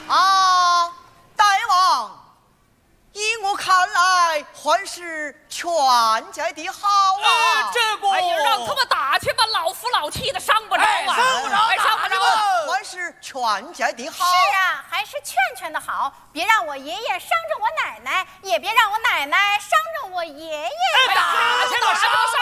啊，大王，依我看来，还是劝家的好啊。 这个， 哎呀，让他们打去吧，老夫老妻的伤不着啊， 伤不着， 伤不着。 还是劝家的好。 是啊，还是劝劝的好，别让我爷爷伤着我奶奶，也别让我奶奶伤着我爷爷。 打去吧，伤